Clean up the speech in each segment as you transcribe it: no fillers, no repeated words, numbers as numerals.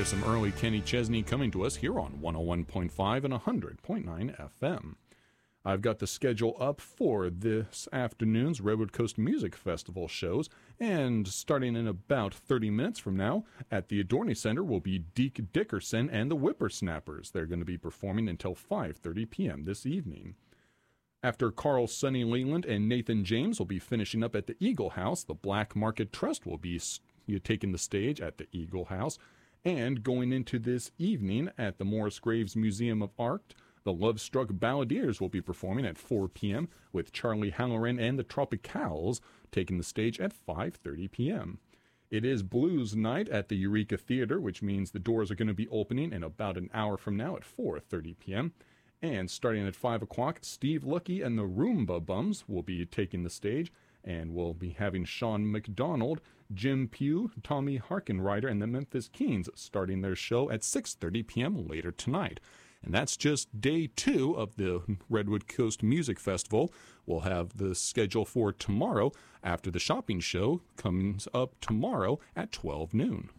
there's some early Kenny Chesney coming to us here on 101.5 and 100.9 FM. I've got the schedule up for this afternoon's Redwood Coast Music Festival shows, and starting in about 30 minutes from now, at the Adorney Center will be Deke Dickerson and the Whippersnappers. They're going to be performing until 5:30 p.m. this evening. After Carl Sonny Leland and Nathan James will be finishing up at the Eagle House, the Black Market Trust will be taking the stage at the Eagle House. And going into this evening at the Morris Graves Museum of Art, the Love-Struck Balladeers will be performing at 4 p.m. with Charlie Halloran and the Tropicals taking the stage at 5:30 p.m. It is Blues Night at the Eureka Theater, which means the doors are going to be opening in about an hour from now at 4:30 p.m. And starting at 5 o'clock, Steve Lucky and the Roomba Bums will be taking the stage, and we'll be having Sean McDonald, Jim Pugh, Tommy Harkenrider, and the Memphis Keens starting their show at 6:30 p.m. later tonight. And that's just day 2 of the Redwood Coast Music Festival. We'll have the schedule for tomorrow after the shopping show comes up tomorrow at 12 noon.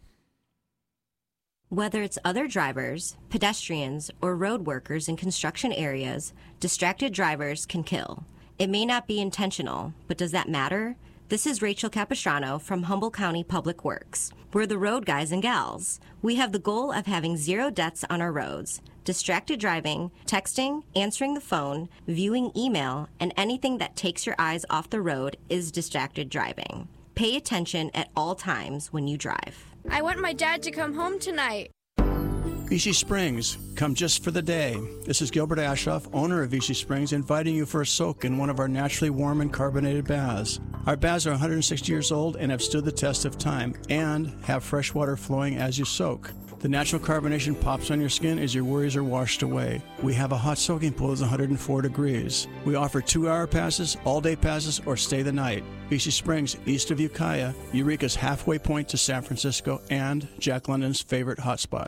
Whether it's other drivers, pedestrians, or road workers in construction areas, distracted drivers can kill. It may not be intentional, but does that matter? This is Rachel Capistrano from Humboldt County Public Works. We're the road guys and gals. We have the goal of having 0 deaths on our roads. Distracted driving, texting, answering the phone, viewing email, and anything that takes your eyes off the road is distracted driving. Pay attention at all times when you drive. I want my dad to come home tonight. Vichy Springs, come just for the day. This is Gilbert Ashoff, owner of Vichy Springs, inviting you for a soak in one of our naturally warm and carbonated baths. Our baths are 160 years old and have stood the test of time and have fresh water flowing as you soak. The natural carbonation pops on your skin as your worries are washed away. We have a hot soaking pool that's 104 degrees. We offer 2-hour passes, all-day passes, or stay the night. Vichy Springs, east of Ukiah, Eureka's halfway point to San Francisco, and Jack London's favorite hotspot.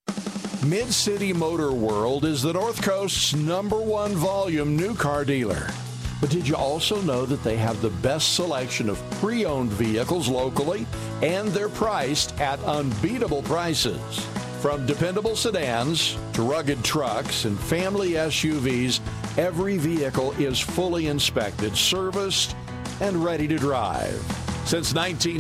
Mid-City Motor World is the North Coast's #1 volume new car dealer. But did you also know that they have the best selection of pre-owned vehicles locally, and they're priced at unbeatable prices? From dependable sedans to rugged trucks and family SUVs, every vehicle is fully inspected, serviced, and ready to drive. Since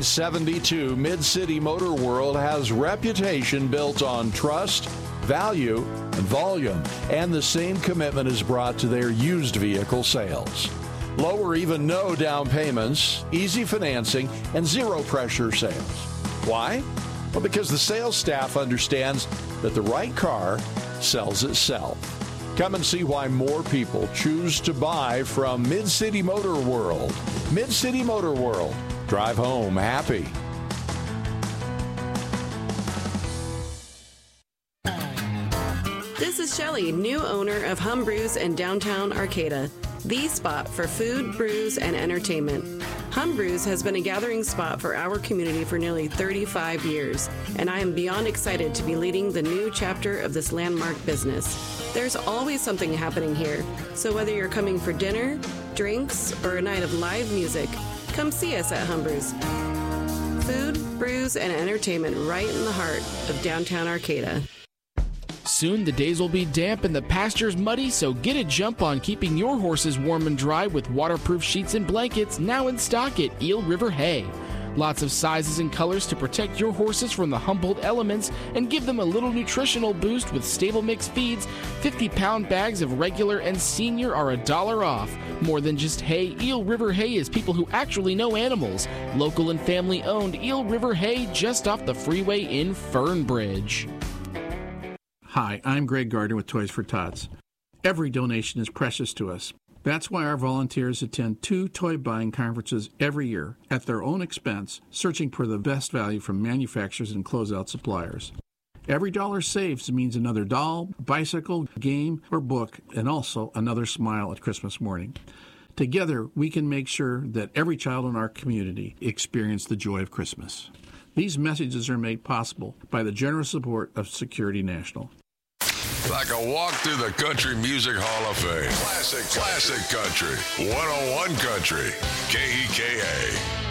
1972, Mid-City Motor World has reputation built on trust, value, and volume, and the same commitment is brought to their used vehicle sales. Low or even no down payments, easy financing, and zero pressure sales. Why? Well, because the sales staff understands that the right car sells itself. Come and see why more people choose to buy from Mid-City Motor World. Mid-City Motor World. Drive home happy. This is Shelley, new owner of Hum Brews in downtown Arcata, the spot for food, brews, and entertainment. Hum Brews has been a gathering spot for our community for nearly 35 years, and I am beyond excited to be leading the new chapter of this landmark business. There's always something happening here, so whether you're coming for dinner, drinks, or a night of live music, come see us at Hum Brews. Food, brews, and entertainment right in the heart of downtown Arcata. Soon the days will be damp and the pastures muddy, so get a jump on keeping your horses warm and dry with waterproof sheets and blankets now in stock at Eel River Hay. Lots of sizes and colors to protect your horses from the Humboldt elements and give them a little nutritional boost with stable mix feeds. 50-pound bags of regular and senior are $1 off. More than just hay, Eel River Hay is people who actually know animals. Local and family owned, Eel River Hay just off the freeway in Fernbridge. Hi, I'm Greg Gardner with Toys for Tots. Every donation is precious to us. That's why our volunteers attend 2 toy buying conferences every year at their own expense, searching for the best value from manufacturers and closeout suppliers. Every dollar saved means another doll, bicycle, game, or book, and also another smile at Christmas morning. Together, we can make sure that every child in our community experiences the joy of Christmas. These messages are made possible by the generous support of Security National. Like a walk through the Country Music Hall of Fame. Classic country. 101 Country. KEKA.